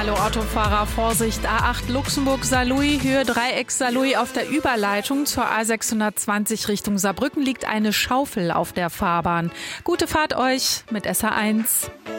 Hallo Autofahrer, Vorsicht, A8 Luxemburg-Saarlouis, Höhe Dreiecks-Saarlouis auf der Überleitung zur A620 Richtung Saarbrücken liegt eine Schaufel auf der Fahrbahn. Gute Fahrt euch mit SA1.